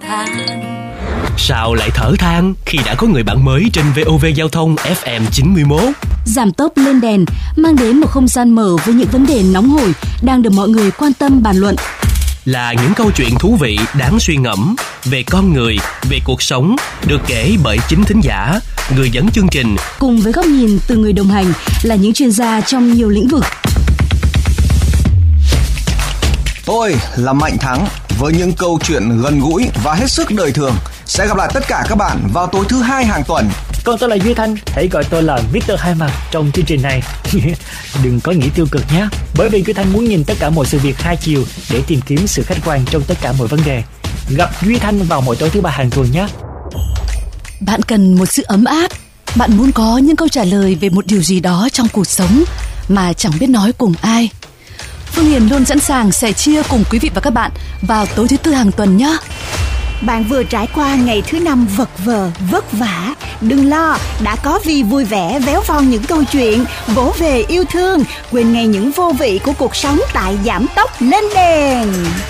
than. Sao lại thở than khi đã có người bạn mới trên VOV Giao thông FM 91? Giảm tốc lên đèn mang đến một không gian mở với những vấn đề nóng hổi đang được mọi người quan tâm bàn luận. Là những câu chuyện thú vị đáng suy ngẫm về con người, về cuộc sống, được kể bởi chính thính giả, người dẫn chương trình. Cùng với góc nhìn từ người đồng hành là những chuyên gia trong nhiều lĩnh vực. Tôi là Mạnh Thắng với những câu chuyện gần gũi và hết sức đời thường. Sẽ gặp lại tất cả các bạn vào tối thứ 2 hàng tuần. Còn tôi là Duy Thanh, hãy gọi tôi là Mr. Hai Mặt trong chương trình này. Đừng có nghĩ tiêu cực nhé, bởi vì Duy Thanh muốn nhìn tất cả mọi sự việc hai chiều để tìm kiếm sự khách quan trong tất cả mọi vấn đề. Gặp Duy Thanh vào mỗi tối thứ 3 hàng tuần nhé. Bạn cần một sự ấm áp. Bạn muốn có những câu trả lời về một điều gì đó trong cuộc sống mà chẳng biết nói cùng ai. Phương Hiền luôn sẵn sàng sẻ chia cùng quý vị và các bạn vào tối thứ 4 hàng tuần nhé. Bạn vừa trải qua ngày thứ 5 vật vờ, vất vả. Đừng lo, đã có Vi vui vẻ véo von những câu chuyện, vỗ về yêu thương, quên ngay những vô vị của cuộc sống tại Giảm tốc lên đèn.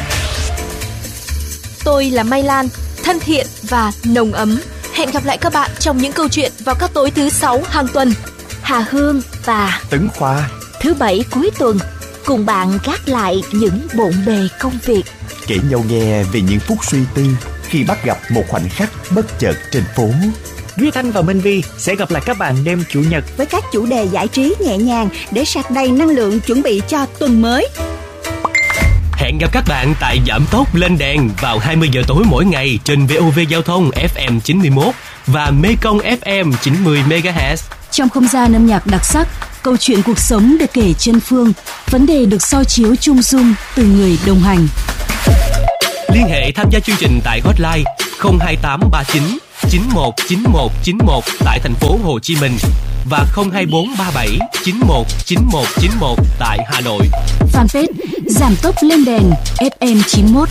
Tôi là Mai Lan, thân thiện và nồng ấm. Hẹn gặp lại các bạn trong những câu chuyện vào các tối thứ 6 hàng tuần. Hà Hương và Tấn Khoa, thứ 7 cuối tuần, cùng bạn gác lại những bộn bề công việc, kể nhau nghe về những phút suy tư khi bắt gặp một khoảnh khắc bất chợt trên phố. Duy Thanh và Minh Vi sẽ gặp lại các bạn đêm Chủ nhật với các chủ đề giải trí nhẹ nhàng để sạc đầy năng lượng chuẩn bị cho tuần mới. Hẹn gặp các bạn tại Giảm tốc lên đèn vào 20 giờ tối mỗi ngày trên VOV Giao thông FM 91 và Mekong FM 90 MHz. Trong không gian âm nhạc đặc sắc, câu chuyện cuộc sống được kể chân phương, vấn đề được soi chiếu chung dung từ người đồng hành. Liên hệ tham gia chương trình tại hotline 02839 919191 tại thành phố Hồ Chí Minh và 02437 919191 tại Hà Nội. Fanpage Giảm tốc lên đèn FM 91.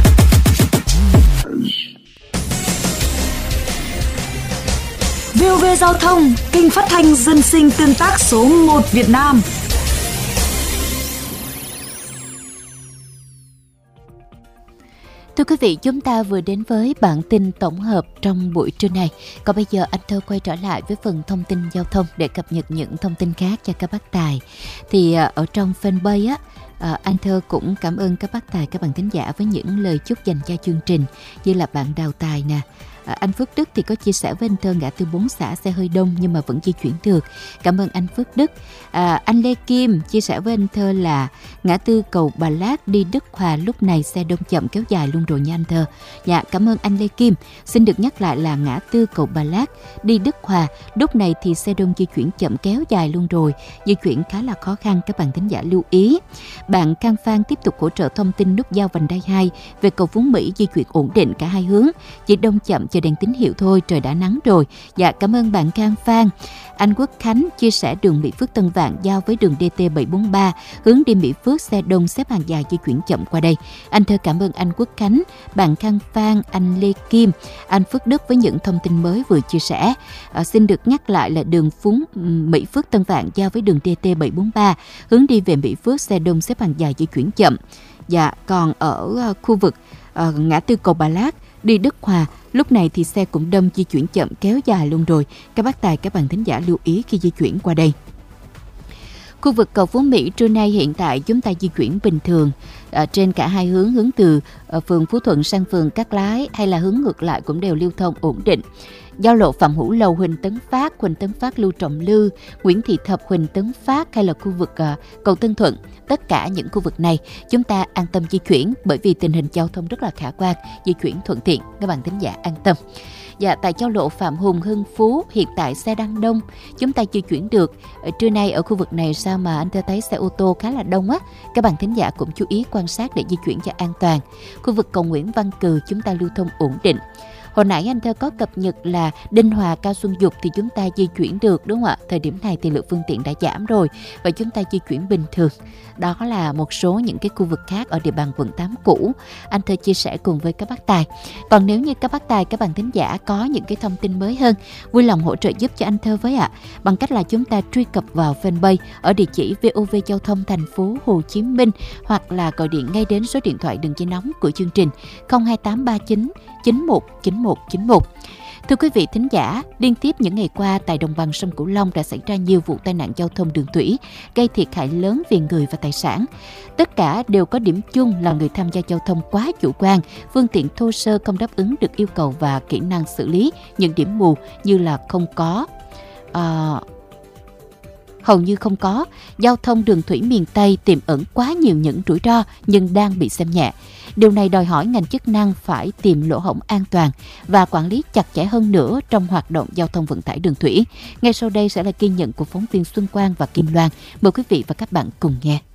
VOV Giao thông, kênh phát thanh dân sinh tương tác số 1 Việt Nam. Thưa quý vị, chúng ta vừa đến với bản tin tổng hợp trong buổi trưa này. Còn bây giờ anh Thơ quay trở lại với phần thông tin giao thông để cập nhật những thông tin khác cho các bác tài. Thì ở trong fanpage anh Thơ cũng cảm ơn các bác tài, các bạn thính giả với những lời chúc dành cho chương trình, như là bạn Đào Tài nè. Anh Phước Đức thì có chia sẻ với anh Thơ ngã tư 4 xã xe hơi đông nhưng mà vẫn di chuyển được. Cảm ơn anh Phước Đức. Anh Lê Kim chia sẻ với anh Thơ là ngã tư cầu Bà Lát đi Đức Hòa lúc này xe đông chậm kéo dài luôn rồi nha anh Thơ. Dạ, cảm ơn anh Lê Kim. Xin được nhắc lại là ngã tư cầu Bà Lát đi Đức Hòa lúc này thì xe đông di chuyển chậm kéo dài luôn rồi, di chuyển khá là khó khăn, các bạn thính giả lưu ý. Bạn Cang Phan tiếp tục hỗ trợ thông tin nút giao vành đai 2 về cầu Phú Mỹ di chuyển ổn định cả hai hướng, chỉ đông chậm chờ đèn tín hiệu thôi, trời đã nắng rồi. Dạ, cảm ơn bạn Cang Phan. Anh Quốc Khánh chia sẻ đường Mỹ Phước Tân Vạn giao với đường DT 743 hướng đi Mỹ Phước xe đông xếp hàng dài di chuyển chậm qua đây. Anh Thơ cảm ơn anh Quốc Khánh, bạn Cang Phan, anh Lê Kim, anh Phước Đức với những thông tin mới vừa chia sẻ. Xin được nhắc lại là đường Mỹ Phước Tân Vạn giao với đường DT 743 hướng đi về Mỹ Phước xe đông xếp hàng dài di chuyển chậm. Dạ, còn ở khu vực ngã tư cầu Bà Lát đi Đức Hòa lúc này thì xe cũng đông di chuyển chậm kéo dài luôn rồi. Các bác tài, các bạn thính giả lưu ý khi di chuyển qua đây. Khu vực cầu Phú Mỹ trưa nay hiện tại chúng ta di chuyển bình thường trên cả hai hướng, hướng từ phường Phú Thuận sang phường Cát Lái hay là hướng ngược lại cũng đều lưu thông ổn định. Giao lộ Phạm Hữu Lầu, Huỳnh Tấn Phát, Lưu Trọng Lư, Nguyễn Thị Thập, Huỳnh Tấn Phát hay là khu vực cầu Tân Thuận, tất cả những khu vực này chúng ta an tâm di chuyển bởi vì tình hình giao thông rất là khả quan, di chuyển thuận tiện, các bạn thính giả an tâm. Dạ, tại giao lộ Phạm Hùng, Hưng Phú hiện tại xe đang đông, chúng ta di chuyển được. Trưa nay ở khu vực này sao mà anh thấy xe ô tô khá là đông á, các bạn thính giả cũng chú ý quan sát để di chuyển cho an toàn. Khu vực cầu Nguyễn Văn Cừ chúng ta lưu thông ổn định. Hồi nãy anh Thơ có cập nhật là Đinh Hòa, Cao Xuân Dục thì chúng ta di chuyển được đúng không ạ? Thời điểm này thì lượng phương tiện đã giảm rồi và chúng ta di chuyển bình thường. Đó là một số những cái khu vực khác ở địa bàn quận 8 cũ anh Thơ chia sẻ cùng với các bác tài. Còn nếu như các bác tài, các bạn thính giả có những cái thông tin mới hơn, vui lòng hỗ trợ giúp cho anh Thơ với ạ, bằng cách là chúng ta truy cập vào fanpage ở địa chỉ VOV Giao thông thành phố Hồ Chí Minh hoặc là gọi điện ngay đến số điện thoại đường dây nóng của chương trình 02839 919191. Thưa quý vị thính giả, liên tiếp những ngày qua tại đồng bằng sông Cửu Long đã xảy ra nhiều vụ tai nạn giao thông đường thủy, gây thiệt hại lớn về người và tài sản. Tất cả đều có điểm chung là người tham gia giao thông quá chủ quan, phương tiện thô sơ không đáp ứng được yêu cầu và kỹ năng xử lý những điểm mù như là hầu như không có. Giao thông đường thủy miền Tây tiềm ẩn quá nhiều những rủi ro nhưng đang bị xem nhẹ. Điều này đòi hỏi ngành chức năng phải tìm lỗ hổng an toàn và quản lý chặt chẽ hơn nữa trong hoạt động giao thông vận tải đường thủy. Ngay sau đây sẽ là ghi nhận của phóng viên Xuân Quang và Kim Loan. Mời quý vị và các bạn cùng nghe.